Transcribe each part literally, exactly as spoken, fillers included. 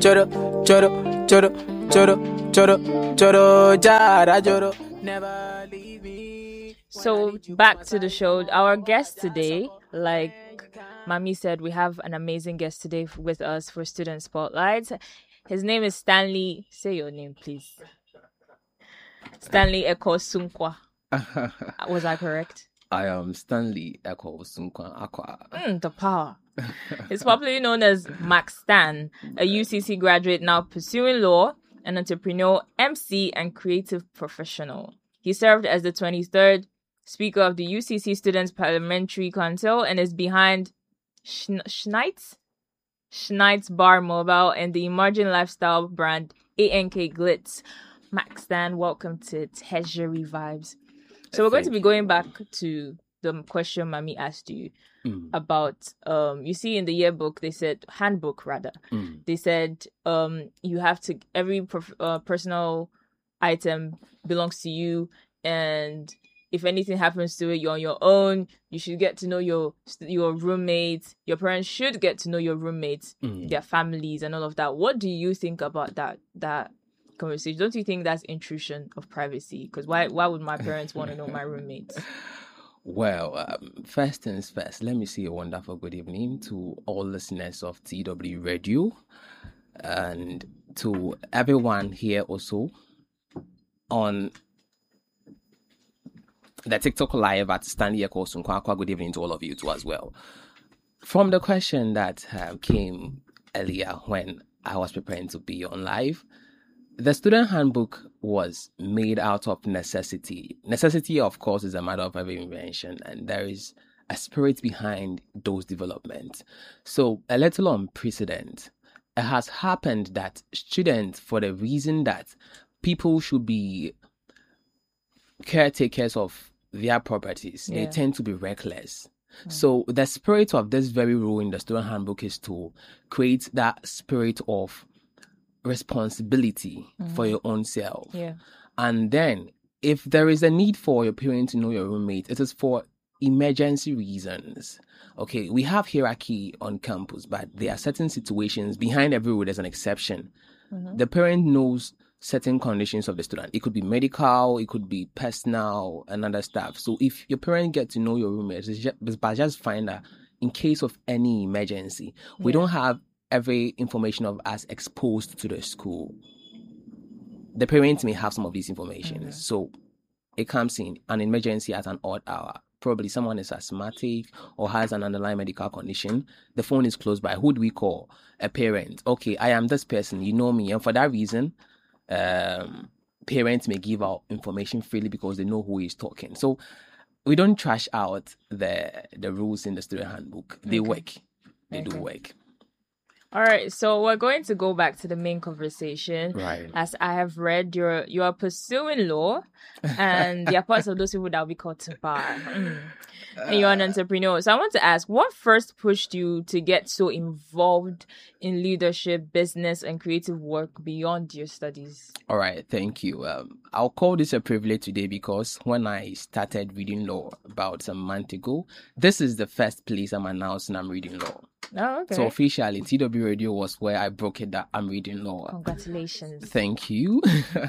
Choro, choro, choro, choro, choro, choro, jara, choro, never leave me. So back to the show. Our guest today, like Mami said, we have an amazing guest today with us for Student Spotlight. His name is Stanley. Say your name, please. Stanley Eko Sunkwa. Was I correct? I am Stanley Eko Sunkwa Aqua. Mm, the power. He's popularly known as Max Stan, a U C C graduate now pursuing law, an entrepreneur, M C, and creative professional. He served as the twenty-third Speaker of the U C C Students Parliamentary Council and is behind Schn- Schneitz? Schneitz Bar Mobile and the emerging lifestyle brand A N K Glitz. Max Stan, welcome to Treasury Vibes. So we're going to be going back to the question Mami asked you mm. about, um, you see in the yearbook, they said, handbook rather, mm. they said um, you have to, every prof- uh, personal item belongs to you, and if anything happens to it, you're on your own. You should get to know your your roommates. Your parents should get to know your roommates, mm. their families, and all of that. What do you think about that that conversation? Don't you think that's intrusion of privacy? Because why why would my parents want to know my roommates? Well, um, first things first, let me say a wonderful good evening to all listeners of T W Radio and to everyone here also on the TikTok live at Stanley Eko Sunkwa. Good evening to all of you too as well. From the question that uh, came earlier when I was preparing to be on live, the student handbook was made out of necessity. Necessity, of course, is a matter of every invention, and there is a spirit behind those developments. So, a little on precedent, it has happened that students, for the reason that people should be caretakers of their properties, yeah. they tend to be reckless. Mm. So, the spirit of this very rule in the student handbook is to create that spirit of responsibility mm-hmm. for your own self. Yeah. And then if there is a need for your parent to know your roommate, it is for emergency reasons. Okay, we have hierarchy on campus, but there are certain situations. Behind every rule, there's an exception. Mm-hmm. The parent knows certain conditions of the student. It could be medical, it could be personal, and other stuff. So if your parent get to know your roommates, it's just, but just find that in case of any emergency, yeah. we don't have every information of us exposed to the school. The parents may have some of these information. Mm-hmm. So it comes in an emergency at an odd hour. Probably someone is asthmatic or has an underlying medical condition. The phone is close by. Who do we call? A parent. Okay, I am this person. You know me. And for that reason, um, parents may give out information freely because they know who is talking. So we don't trash out the the rules in the student handbook. They okay. work. They okay. do work. All right, so we're going to go back to the main conversation. Right. As I have read, you're you are pursuing law, and there are parts of those people that will be called to bar. Mm. And you're an entrepreneur. So I want to ask, what first pushed you to get so involved in leadership, business, and creative work beyond your studies? All right, thank you. Um, I'll call this a privilege today because when I started reading law about a month ago, this is the first place I'm announcing I'm reading law. Oh, okay. So officially, T W Radio was where I broke it that I'm reading law. Congratulations. Thank you.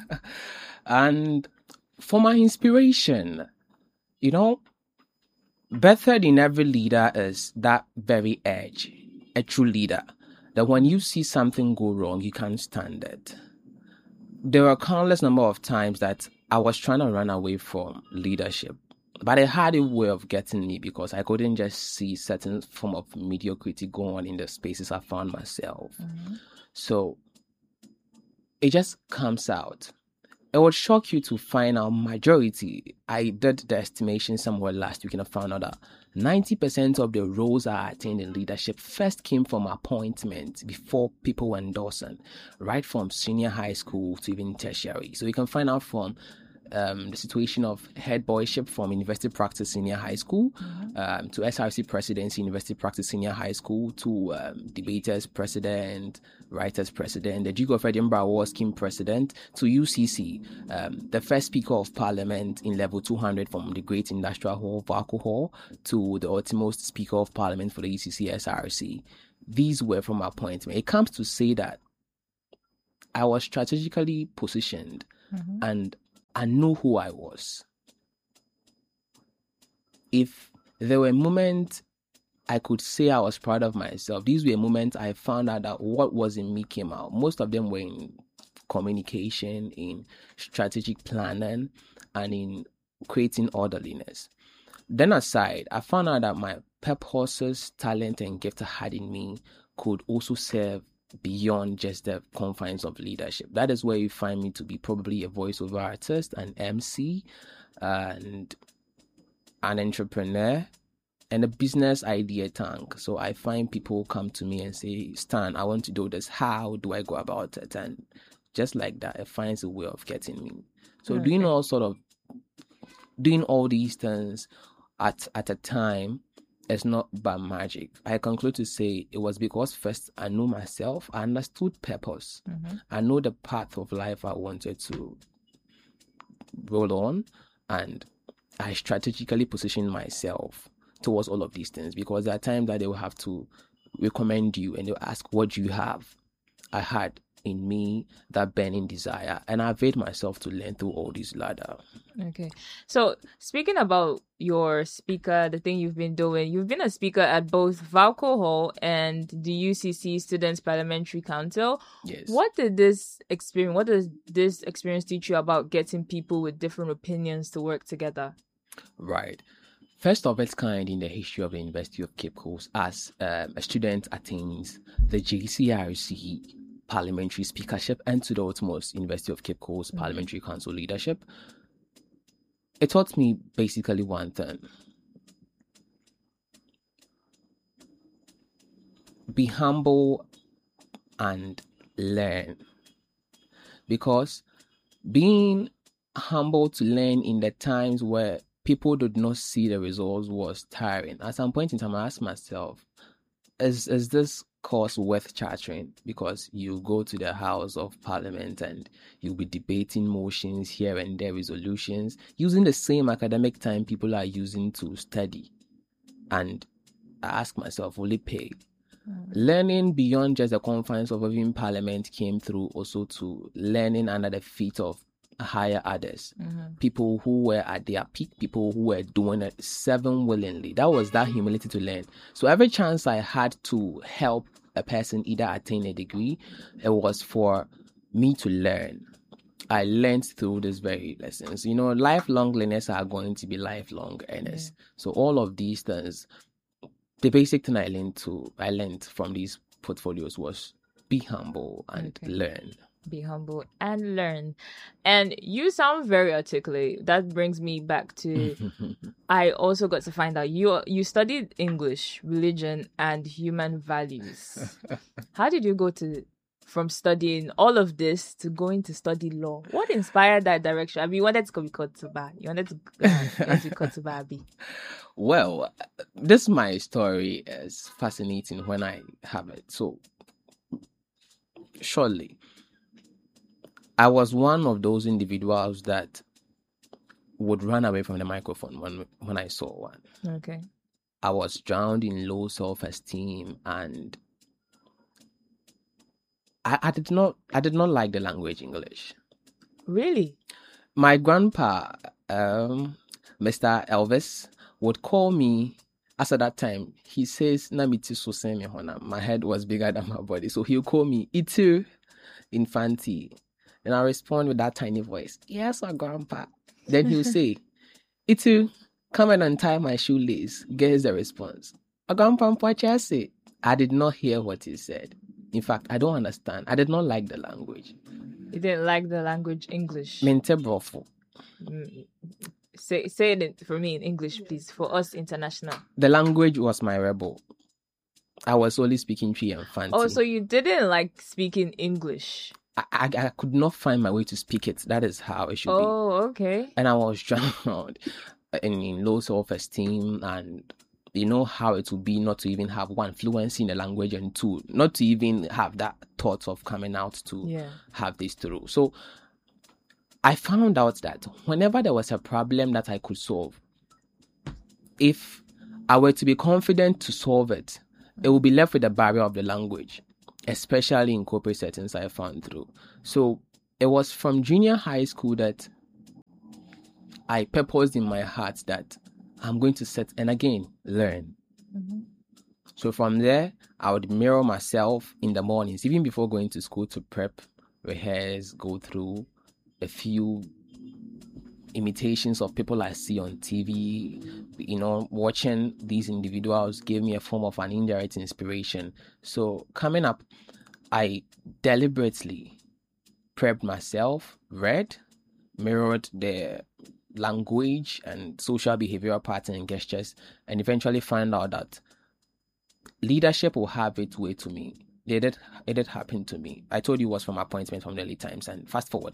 And for my inspiration, you know, better in every leader is that very edge, a true leader, that when you see something go wrong, you can't stand it. There are countless number of times that I was trying to run away from leadership. But it had a way of getting me because I couldn't just see certain form of mediocrity go on in the spaces I found myself. Mm-hmm. So it just comes out. It would shock you to find out majority. I did the estimation somewhere last week and I found out that ninety percent of the roles I attained in leadership first came from appointment before people were endorsing, right from senior high school to even tertiary. So you can find out from Um, the situation of head boyship from University Practice Senior High School mm-hmm. um, to S R C Presidency, University Practice Senior High School to um, Debaters President, Writers President, the Duke of Edinburgh Award Scheme President to U C C, um, the first Speaker of Parliament in level two hundred from the Great Industrial Hall, Vaco Hall, to the utmost Speaker of Parliament for the E C C S R C. These were from appointment. It comes to say that I was strategically positioned Mhm. and I knew who I was. If there were moments I could say I was proud of myself, these were moments I found out that what was in me came out. Most of them were in communication, in strategic planning, and in creating orderliness. Then aside, I found out that my purposes, talent, and gift I had in me could also serve beyond just the confines of leadership. That is where you find me to be probably a voiceover artist, an M C, and an entrepreneur, and a business idea tank. So I find people come to me and say, Stan, I want to do this. How do I go about it? And just like that, it finds a way of getting me. So Okay. doing all sort of doing all these things at at a time is not by magic. I conclude to say it was because first I knew myself, I understood purpose, Mhm. I know the path of life I wanted to roll on, and I strategically positioned myself towards all of these things, because there are times that they will have to recommend you and they'll ask, what do you have? I had in me that burning desire, and I availed myself to learn through all these ladder. Okay. So speaking about your speaker, the thing you've been doing, you've been a speaker at both Valco Hall and the U C C Students Parliamentary Council. Yes. What did this experience, what does this experience teach you about getting people with different opinions to work together? Right. First of its kind in the history of the University of Cape Coast, as um, a student attains the J C R C parliamentary speakership and to the utmost University of Cape Coast Mhm. Parliamentary Council leadership, it taught me basically one thing. Be humble and learn. Because being humble to learn in the times where people did not see the results was tiring. At some point in time, I asked myself, is, is this course worth chartering? Because you go to the House of Parliament and you'll be debating motions here and there, resolutions, using the same academic time people are using to study. And I asked myself, will it pay? Mm. Learning beyond just the confines of even Parliament came through also to learning under the feet of higher others, Mhm. people who were at their peak, people who were doing it seven willingly. That was that humility to learn. So every chance I had to help a person either attain a degree, it was for me to learn. I learned through these very lessons. You know, lifelong learners are going to be lifelong earners. Yeah. So all of these things, the basic thing I learned to I learned from these portfolios was be humble and Okay. learn. Be humble and learn. And you sound very articulate. That brings me back to I also got to find out you you studied English, religion, and human values. How did you go to from studying all of this to going to study law? What inspired that direction? I mean, you wanted to be Kotuba. You wanted to uh, get to Kotuba Abi. Well, this my story is fascinating when I have it. So, surely, I was one of those individuals that would run away from the microphone when when I saw one. Okay. I was drowned in low self-esteem, and I, I did not I did not like the language English. Really? My grandpa, um, Mister Elvis, would call me. As at that time, he says, "Namiti susemi hona." My head was bigger than my body, so he'll call me Itu Infanti, and I respond with that tiny voice, "Yes, my grandpa." Then he'll say, "Itu, come and untie my shoelace." Guess the response. "A grandpa, say." I did not hear what he said. In fact, I don't understand. I did not like the language. You didn't like the language English? Mente brofo. Mm. Say say it for me in English, please, for us international. The language was my rebel. I was only speaking Twi and Fanti. Oh, so you didn't like speaking English? I, I, I could not find my way to speak it. That is how it should Oh, be. okay. And I was drowned in, in low self-esteem, and you know how it would be not to even have one fluency in the language, and two, not to even have that thought of coming out to Yeah. have this through. So I found out that whenever there was a problem that I could solve, if I were to be confident to solve it, it would be left with the barrier of the language. especially in corporate settings, I found through. So it was from junior high school that I purposed in my heart that I'm going to set and again learn. Mm-hmm. So from there, I would mirror myself in the mornings, even before going to school, to prep, rehearse, go through a few imitations of people I see on T V. You know, watching these individuals gave me a form of an indirect inspiration. So coming up, I deliberately prepped myself, read, mirrored the language and social behavioral patterns and gestures, and eventually find out that leadership will have its way to me. It did, it did happen to me. I told you it was from appointment from the early times, and fast forward,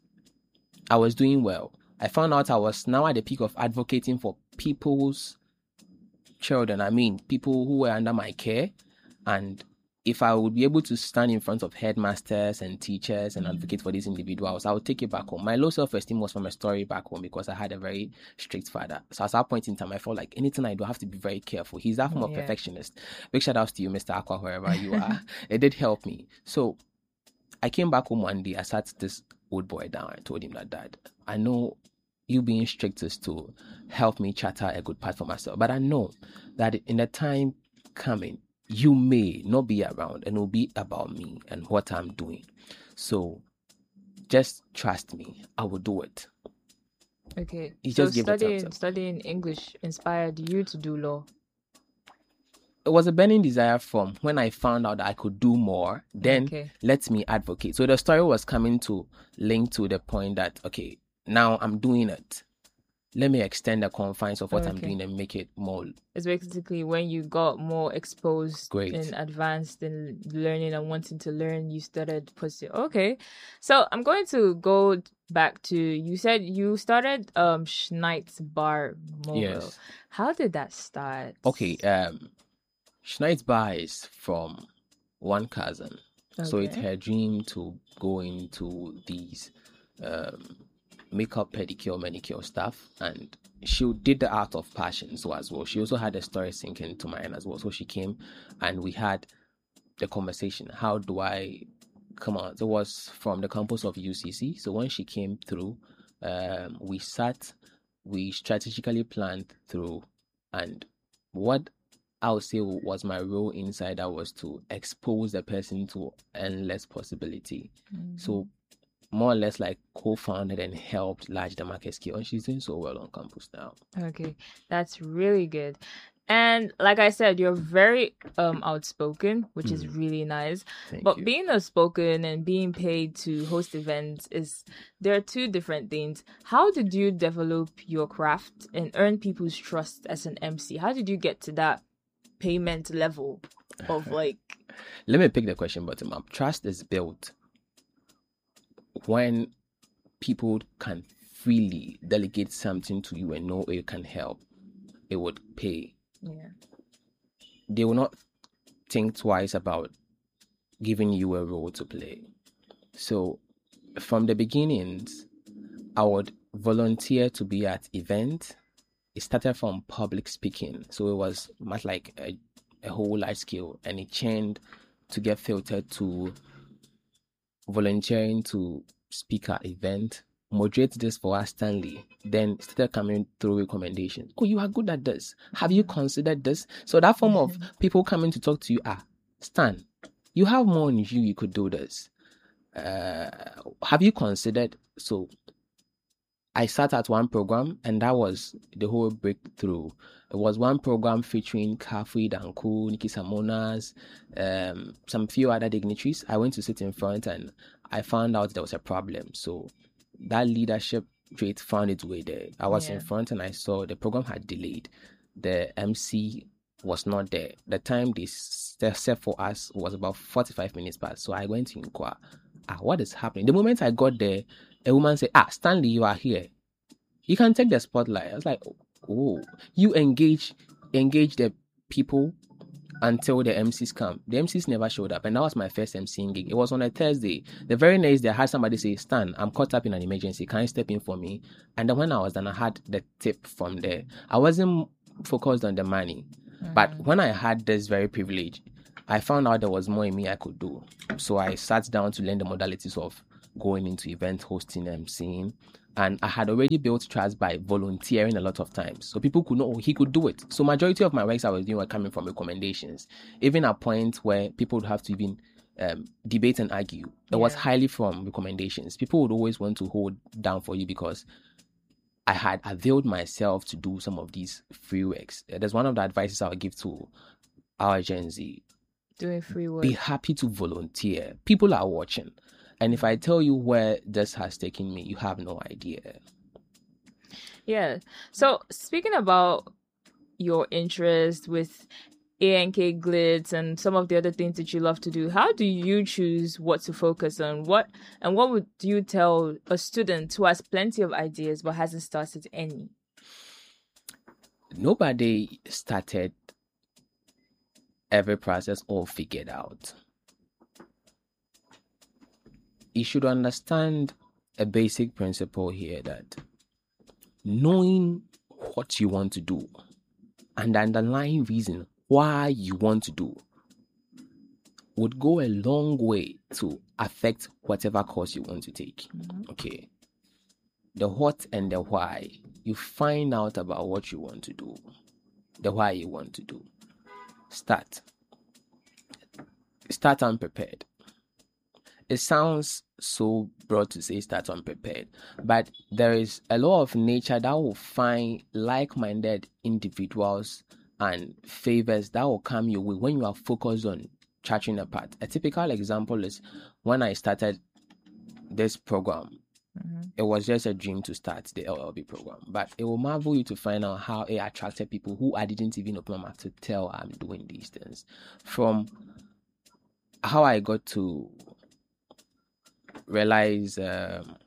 I was doing well. I found out I was now at the peak of advocating for people's children. I mean, people who were under my care, and if I would be able to stand in front of headmasters and teachers and advocate for these individuals, I would take it back home. My low self-esteem was from a story back home because I had a very strict father. So at that point in time, I felt like anything I do, I have to be very careful. He's that form Yeah. of perfectionist. Big shout outs to you, Mister Aqua, wherever you are. It did help me. So I came back home one day. I sat this old boy down. I told him that, Dad, I know you being strict is to help me charter a good path for myself, but I know that in the time coming, you may not be around and it will be about me and what I'm doing. So just trust me, I will do it. Okay. He so just gave a thumbs studying up. studying English inspired you to do law. It was a burning desire from when I found out that I could do more, then Okay. let me advocate. So the story was coming to link to the point that, okay, now I'm doing it. Let me extend the confines of what I'm Okay. doing and make it more. It's basically when you got more exposed Great. and advanced in learning and wanting to learn, you started pushing. Okay. So I'm going to go back to, you said you started um Schneid's Bar Mobile. Yes. How did that start? Okay, um, Schneid's Bar is from one cousin. So it's Okay. her dream to go into these um, makeup, pedicure, manicure stuff, and she did the art of passion so as well. She also had a story sinking to mind as well. So she came and we had the conversation. How do I come on? It was from the campus of U C C. So when she came through, um, we sat, we strategically planned through, and what I would say was my role inside that was to expose the person to endless possibility. Mhm. So more or less like co-founded and helped large the market scale, and she's doing so well on campus now. Okay, that's really good. And like I said, you're very um outspoken, which is really nice. Thank But you. being outspoken and being paid to host events is there are two different things. How did you develop your craft and earn people's trust as an M C? How did you get to that payment level of like Let me pick the question bottom up. Trust is built when people can freely delegate something to you and know you can help. It would pay. yeah. They will not think twice about giving you a role to play. So from the beginnings, I would volunteer to be at events. It started from public speaking. So it was much like a, a whole life skill, and it changed to get filtered to volunteering to speak at event, moderate this for us, Stanley, then started coming through recommendations. Oh, you are good at this. Have you considered this? So that form of people coming to talk to you, ah, Stan, you have more in you, you could do this. Uh, have you considered? So I sat at one program, and that was the whole breakthrough. It was one program featuring Kafui Danku, Nikki Samonas, um, some few other dignitaries. I went to sit in front, and I found out there was a problem. So that leadership trait found its way there. I was Yeah. in front, and I saw the program had delayed. The M C was not there. The time they s- they set for us was about forty-five minutes past. So I went to inquire, ah, what is happening? The moment I got there, a woman said, ah, Stanley, you are here. You can take the spotlight. I was like, oh, you engage engage the people until the M Cs come. The M Cs never showed up, and that was my first MCing gig. It was on a Thursday. The very next day, I had somebody say, Stan, I'm caught up in an emergency. Can you step in for me? And then when I was done, I had the tip from there. I wasn't focused on the money, but when I had this very privilege, I found out there was more in me I could do. So I sat down to learn the modalities of going into event hosting and emceeing. And I had already built trust by volunteering a lot of times. So people could know oh, he could do it. So majority of my works I was doing were coming from recommendations. Even at points where people would have to even um, debate and argue. It Yeah. was highly from recommendations. People would always want to hold down for you because I had availed myself to do some of these free works. There's one of the advices I would give to our Gen Z. Doing free work. Be happy to volunteer. People are watching. And if I tell you where this has taken me, you have no idea. Yeah. So speaking about your interest with A N K Glitz and some of the other things that you love to do, how do you choose what to focus on? What and what would you tell a student who has plenty of ideas but hasn't started any? Nobody started every process all figured out. You should understand a basic principle here that knowing what you want to do and the underlying reason why you want to do would go a long way to affect whatever course you want to take. Mm-hmm. Okay. The what and the why. You find out about what you want to do. The why you want to do. Start. Start unprepared. It sounds so broad to say start unprepared, but there is a law of nature that will find like-minded individuals and favors that will come your way when you are focused on charting a path. A typical example is when I started this program. Mm-hmm. It was just a dream to start the L L B program, but it will marvel you to find out how it attracted people who I didn't even open my mouth to tell I'm doing these things. From how I got to realize um,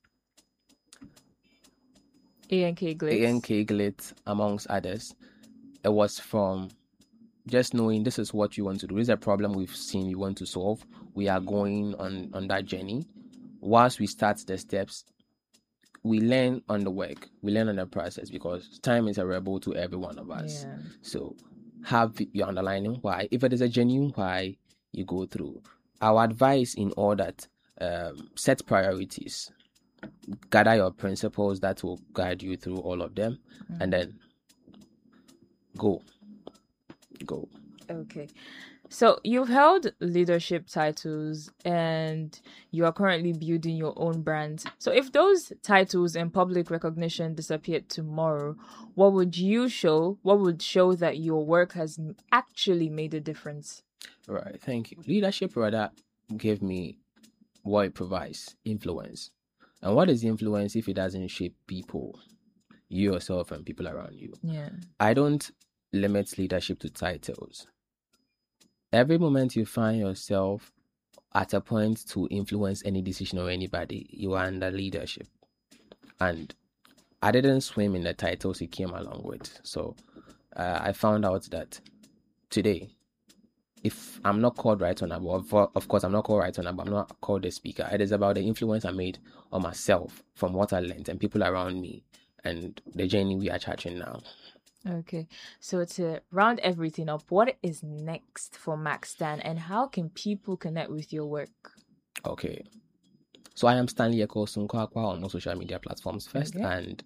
A N K Glitz. A N K Glitz, amongst others, it was from just knowing this is what you want to do. This is a problem we've seen you want to solve. We are going on, on that journey. Once we start the steps, we learn on the work. We learn on the process because time is a rebel to every one of us. Yeah. So have your underlining why. If it is a genuine why, you go through. Our advice in all that, um, set priorities. Gather your principles that will guide you through all of them. Mm-hmm. And then go. Go. Okay. So you've held leadership titles and you are currently building your own brand. So if those titles and public recognition disappeared tomorrow, what would you show? What would show that your work has actually made a difference? Right. Thank you. Leadership rather gave me what it provides, influence. And what is influence if it doesn't shape people, you yourself and people around you? Yeah. I don't limit leadership to titles. Every moment you find yourself at a point to influence any decision or anybody, you are under leadership. And I didn't swim in the titles it came along with. So uh, I found out that today, if I'm not called right on above, of course I'm not called right on above, I'm not called the speaker. It is about the influence I made on myself from what I learned and people around me and the journey we are charting now. Okay, so to round everything up, what is next for Maxstan and how can people connect with your work? Okay, so I am Stanley Eko Sunkwakwa on all social media platforms first. Okay. And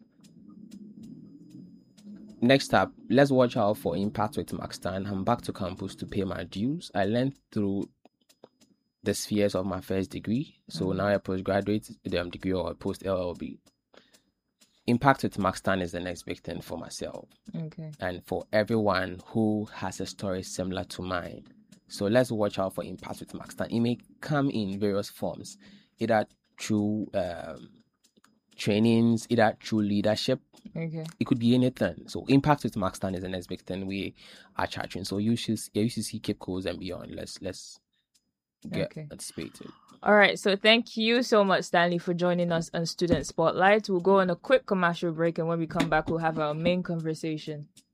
next up, let's watch out for Impact with Maxstan. I'm back to campus to pay my dues. I learned through the spheres of my first degree, so Mm-hmm. now a postgraduate um, degree or a post L L B. Impact with Maxstan is the next big thing for myself Okay. and for everyone who has a story similar to mine. So let's watch out for Impact with Maxstan. It may come in various forms, either through um, trainings, either through leadership. Okay. It could be anything. So Impact with Maxstan is the next big thing we are charging. So you should, you should see Cape Coast and beyond. Let's let's get Okay. anticipated. All right, so thank you so much, Stanley, for joining us on Student Spotlight. We'll go on a quick commercial break, and when we come back, we'll have our main conversation.